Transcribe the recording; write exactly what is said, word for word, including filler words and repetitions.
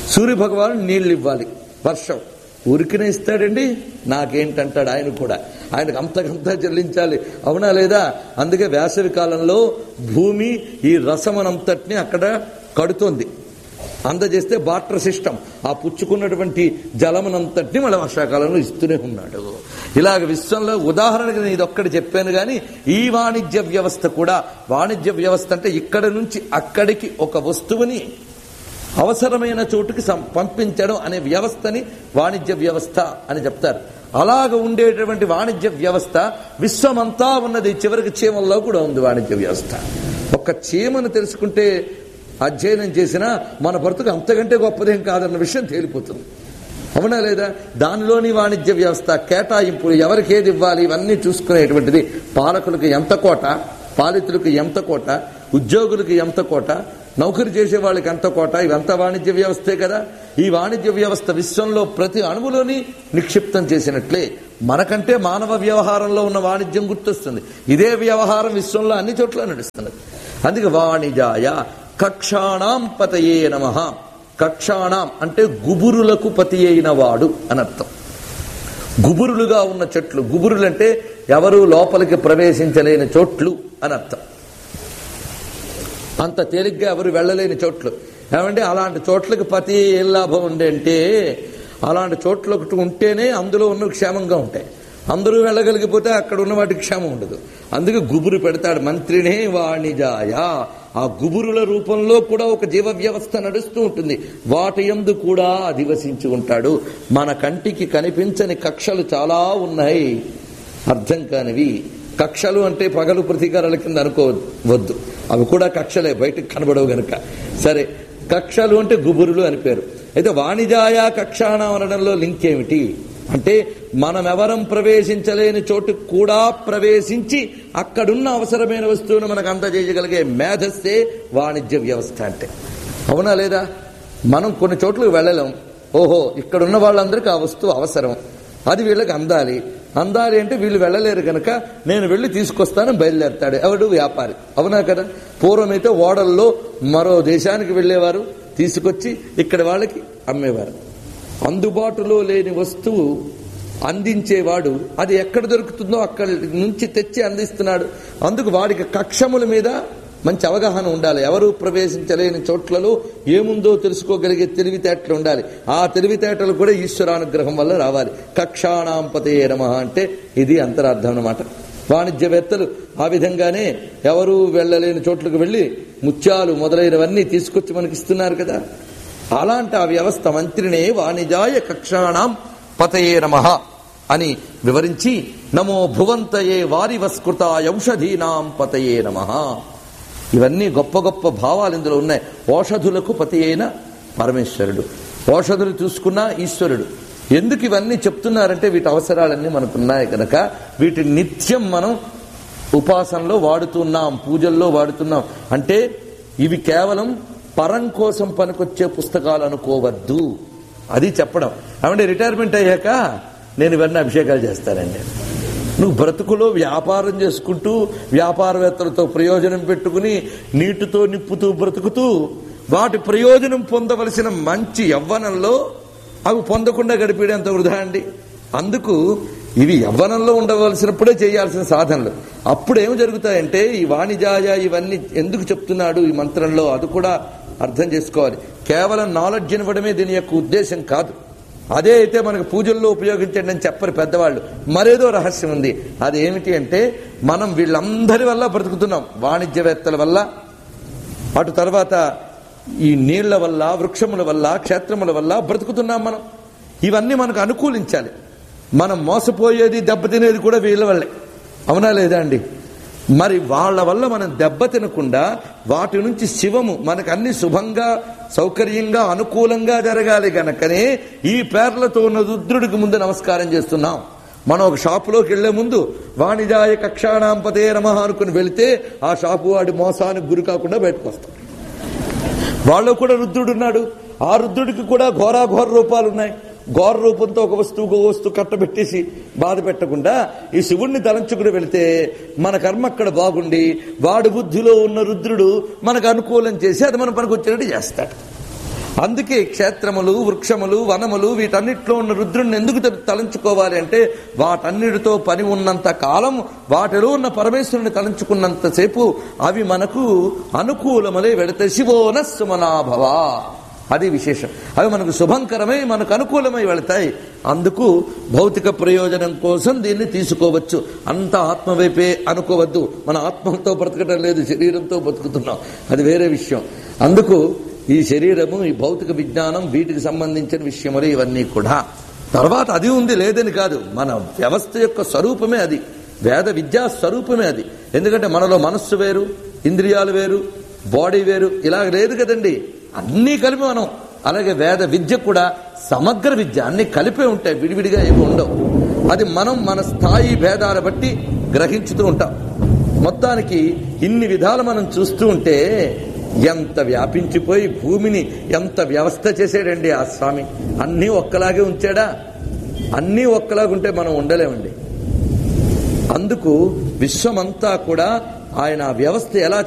సూర్యభగవాను నీళ్లు ఇవ్వాలి, వర్షం ఊరికినే ఇస్తాడండి, నాకేంటంటాడు ఆయన కూడా. ఆయనకు అంతకంతా చెల్లించాలి, అవునా లేదా? అందుకే వేసవి కాలంలో భూమి ఈ రసమనంతటిని అక్కడ కడుతోంది, అందజేస్తే వాటర్ సిస్టమ్ ఆ పుచ్చుకున్నటువంటి జలమనంతటిని మళ్ళీ వర్షాకాలంలో ఇస్తూనే ఉన్నాడు. ఇలాగ విశ్వంలో ఉదాహరణకు నేను ఇదొక్కటి చెప్పాను. కానీ ఈ వాణిజ్య వ్యవస్థ కూడా, వాణిజ్య వ్యవస్థ అంటే ఇక్కడ నుంచి అక్కడికి ఒక వస్తువుని అవసరమైన చోటుకి పంపించడం అనే వ్యవస్థని వాణిజ్య వ్యవస్థ అని చెప్తారు. అలాగ ఉండేటటువంటి వాణిజ్య వ్యవస్థ విశ్వమంతా ఉన్నది. చివరికి చీమల్లో కూడా ఉంది వాణిజ్య వ్యవస్థ. ఒక్క చీమను తెలుసుకుంటే, అధ్యయనం చేసినా మన బ్రతుకు అంతకంటే గొప్పదేం కాదన్న విషయం తేలిపోతుంది, అవునా లేదా? దానిలోని వాణిజ్య వ్యవస్థ, కేటాయింపులు, ఎవరికి ఏది ఇవ్వాలి, ఇవన్నీ చూసుకునేటువంటిది. పాలకులకు ఎంత కోట, పాలితులకు ఎంత కోట, ఉద్యోగులకు ఎంత కోట, నౌకరు చేసే వాళ్ళకి ఎంత కోట, ఇవంతా వాణిజ్య వ్యవస్థే కదా. ఈ వాణిజ్య వ్యవస్థ విశ్వంలో ప్రతి అణువులోని నిక్షిప్తం చేసినట్లే మనకంటే మానవ వ్యవహారంలో ఉన్న వాణిజ్యం గుర్తొస్తుంది. ఇదే వ్యవహారం విశ్వంలో అన్ని చోట్ల నడుస్తున్నది. అందుకే వాణిజాయ కక్షాణాం పతయే నమః. కక్షాణాం అంటే గుబురులకు పతి అయిన వాడు అని అర్థం. గుబురులుగా ఉన్న చెట్లు, గుబురులు అంటే ఎవరు లోపలికి ప్రవేశించలేని చోట్లు అని అర్థం. అంత తేలిగ్గా ఎవరు వెళ్ళలేని చోట్లు. ఏమంటే అలాంటి చోట్లకి పతి ఏం లాభం ఉండే అంటే, అలాంటి చోట్ల ఒకటి ఉంటేనే అందులో ఉన్న క్షేమంగా ఉంటాయి. అందరూ వెళ్ళగలిగిపోతే అక్కడ ఉన్న వాటికి క్షేమం ఉండదు. అందుకే గుబురు పెడతాడు, మంత్రినే వాణిజాయ. ఆ గుబురుల రూపంలో కూడా ఒక జీవ వ్యవస్థ నడుస్తూ ఉంటుంది, వాటి యందు కూడా అధివసించి ఉంటాడు. మన కంటికి కనిపించని కక్షలు చాలా ఉన్నాయి, అర్థం కానివి. కక్షలు అంటే పగలు ప్రతీకారాల కింద అనుకోవద్దు, అవి కూడా కక్షలే, బయటకు కనబడవు గనక. సరే, కక్షలు అంటే గుబురులు అని పేరు. అయితే వాణిజాయ కక్షాణ అనడంలో లింక్ ఏమిటి అంటే, మనమెవరం ప్రవేశించలేని చోటుకు కూడా ప్రవేశించి అక్కడున్న అవసరమైన వస్తువును మనకు అందజేయగలిగే మేధస్సే వాణిజ్య వ్యవస్థ అంటే, అవునా లేదా? మనం కొన్ని చోట్లకు వెళ్ళలేం. ఓహో, ఇక్కడున్న వాళ్ళందరికీ ఆ వస్తువు అవసరం, అది వీళ్ళకి అందాలి. అందాలి అంటే వీళ్ళు వెళ్ళలేరు కనుక నేను వెళ్ళి తీసుకొస్తాను బయలుదేరతాడు ఎవడు? వ్యాపారి, అవునా కదా? పూర్వమైతే ఓడల్లో మరో దేశానికి వెళ్ళేవారు, తీసుకొచ్చి ఇక్కడ వాళ్ళకి అమ్మేవారు. అందుబాటులో లేని వస్తువు అందించేవాడు అది ఎక్కడ దొరుకుతుందో అక్కడి నుంచి తెచ్చి అందిస్తున్నాడు. అందుకు వాడికి కక్షముల మీద మంచి అవగాహన ఉండాలి. ఎవరు ప్రవేశించలేని చోట్లలో ఏముందో తెలుసుకోగలిగే తెలివితేటలు ఉండాలి. ఆ తెలివితేటలు కూడా ఈశ్వరానుగ్రహం వల్ల రావాలి. కక్షాణాం పతయే నమః అంటే ఇది అంతరార్థం అన్నమాట. వాణిజ్యవేత్తలు ఆ విధంగానే ఎవరు వెళ్ళలేని చోట్లకు వెళ్లి ముత్యాలు మొదలైనవన్నీ తీసుకొచ్చి మనకి ఇస్తున్నారు కదా. అలాంటి ఆ వ్యవస్థ మంత్రినే వాణిజాయ కక్షాణాం పతయే నమః అని వివరించి, నమో భువంతయే వారివస్కృతాయ ఔషధీనాం పతయే నమః. ఇవన్నీ గొప్ప గొప్ప భావాలు ఇందులో ఉన్నాయి. ఓషధులకు పతి అయిన పరమేశ్వరుడు, ఓషధులు చూసుకున్నా ఈశ్వరుడు. ఎందుకు ఇవన్నీ చెప్తున్నారంటే, వీటి అవసరాలన్నీ మనకున్నాయి కనుక వీటిని నిత్యం మనం ఉపాసనలో వాడుతున్నాం, పూజల్లో వాడుతున్నాం. అంటే ఇవి కేవలం పరం కోసం పనికొచ్చే పుస్తకాలు అనుకోవద్దు, అది చెప్పడం. ఏమంటే రిటైర్మెంట్ అయ్యాక నేను ఇవన్నీ అభిషేకాలు చేస్తానండి. నువ్వు బ్రతుకులో వ్యాపారం చేసుకుంటూ వ్యాపారవేత్తలతో ప్రయోజనం పెట్టుకుని నీటితో నిప్పుతూ బ్రతుకుతూ వాటి ప్రయోజనం పొందవలసిన మంచి యవ్వనంలో అవి పొందకుండా గడిపేంత వృధా అండి. అందుకు ఇవి యవ్వనంలో ఉండవలసినప్పుడే చేయాల్సిన సాధనలు. అప్పుడేం జరుగుతాయంటే, ఈ వాణిజాయ ఇవన్నీ ఎందుకు చెప్తున్నాడు ఈ మంత్రంలో అది కూడా అర్థం చేసుకోవాలి. కేవలం నాలెడ్జ్ ఇవ్వడమే దీని యొక్క ఉద్దేశం కాదు. అదే అయితే మనకు పూజల్లో ఉపయోగించండి అని చెప్పరు పెద్దవాళ్ళు. మరేదో రహస్యం ఉంది. అది ఏమిటి అంటే, మనం వీళ్ళందరి వల్ల బ్రతుకుతున్నాం. వాణిజ్యవేత్తల వల్ల, అటు తర్వాత ఈ నీళ్ల వల్ల, వృక్షముల వల్ల, క్షేత్రముల వల్ల బ్రతుకుతున్నాం మనం. ఇవన్నీ మనకు అనుకూలించాలి. మనం మోసపోయేది, దెబ్బతినేది కూడా వీళ్ళ వల్లే, అవునా లేదా అండి? మరి వాళ్ళ వల్ల మనం దెబ్బ తినకుండా వాటి నుంచి శివము మనకు అన్ని శుభంగా, సౌకర్యంగా, అనుకూలంగా జరగాలి గనకనే ఈ పేర్లతో ఉన్న రుద్రుడికి ముందు నమస్కారం చేస్తున్నాం. మనం ఒక షాపులోకి వెళ్లే ముందు వాణిజాయ కక్షాణాం పతయే నమః అనుకుని వెళితే ఆ షాపు వాడి మోసానికి గురి కాకుండా బయటకు వస్తాం. వాళ్ళు కూడా రుద్రుడున్నాడు. ఆ రుద్రుడికి కూడా ఘోరాఘోర రూపాలు ఉన్నాయి. ఘోర రూపంతో ఒక వస్తువు ఒక వస్తువు కట్టబెట్టేసి బాధ పెట్టకుండా ఈ శివుణ్ణి తలంచుకుని వెళితే మన కర్మ అక్కడ బాగుండి వాడి బుద్ధిలో ఉన్న రుద్రుడు మనకు అనుకూలం చేసి అది మన పనికి వచ్చేటట్టు చేస్తాడు. అందుకే క్షేత్రములు, వృక్షములు, వనములు వీటన్నిటిలో ఉన్న రుద్రుణ్ణి ఎందుకు తలంచుకోవాలి అంటే వాటన్నిటితో పని ఉన్నంత కాలం వాటిలో ఉన్న పరమేశ్వరుని తలంచుకున్నంతసేపు అవి మనకు అనుకూలములే వెళితే శివోన సుమనాభవ, అది విశేషం. అవి మనకు శుభంకరమై మనకు అనుకూలమై వెళతాయి. అందుకు భౌతిక ప్రయోజనం కోసం దీన్ని తీసుకోవచ్చు. అంత ఆత్మవైపే అనుకోవద్దు. మన ఆత్మతో బ్రతకటం లేదు, శరీరంతో బతుకుతున్నాం, అది వేరే విషయం. అందుకు ఈ శరీరము, ఈ భౌతిక విజ్ఞానం, వీటికి సంబంధించిన విషయములు ఇవన్నీ కూడా. తర్వాత అది ఉంది లేదని కాదు, మన వ్యవస్థ యొక్క స్వరూపమే అది, వేద విద్యా స్వరూపమే అది. ఎందుకంటే మనలో మనస్సు వేరు, ఇంద్రియాలు వేరు, బాడీ వేరు, ఇలా లేదు కదండి, అన్నీ కలిపి మనం. అలాగే వేద విద్య కూడా సమగ్ర విద్య, అన్ని కలిపే ఉంటాయి, విడివిడిగా ఏమి ఉండవు. అది మనం మన స్థాయి భేదాల బట్టి గ్రహించుతూ ఉంటాం. మొత్తానికి ఇన్ని విధాలు మనం చూస్తూ ఉంటే ఎంత వ్యాపించిపోయి భూమిని ఎంత వ్యవస్థ చేసాడండి ఆ స్వామి. అన్నీ ఒక్కలాగే ఉంచాడా? అన్నీ ఒక్కలాగుంటే మనం ఉండలేమండి. అందుకు విశ్వమంతా కూడా ఆయన వ్యవస్థ ఎలా